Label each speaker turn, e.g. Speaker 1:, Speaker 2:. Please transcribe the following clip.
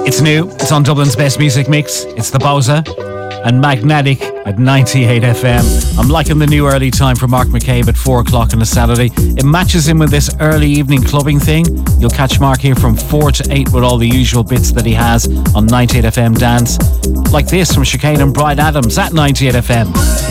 Speaker 1: It's new. It's on Dublin's Best Music Mix. It's the Boza and Magnetic at 98 FM. I'm liking the new early time for Mark McCabe at 4 o'clock on a Saturday. It matches in with this early evening clubbing thing. You'll catch Mark here from 4 to 8 with all the usual bits that he has on 98 FM Dance. Like this from Chicane and Bryan Adams at 98 FM.